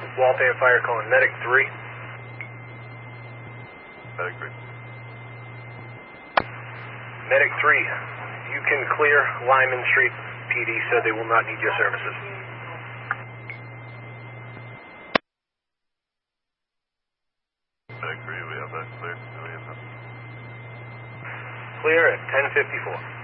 Waltham Fire calling Medic 3. Medic 3. Medic 3, you can clear Lyman Street. PD said they will not need your services. Medic 3, we have that clear. Clear at 10:54.